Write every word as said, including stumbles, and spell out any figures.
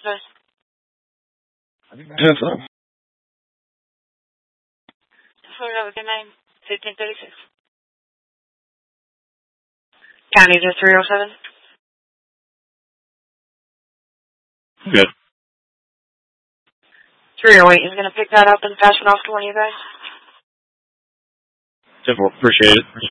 today? Ten something. So we have a good name. fifteen thirty-six. County to three oh seven. Good. three oh eight is going to pick that up and pass it off to one of you guys. Simple. Appreciate it.